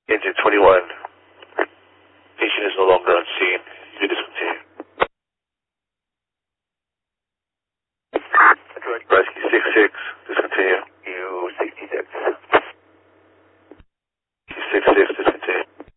Engine 21. Patient is no longer on scene. You discontinue. Rescue 66, discontinue.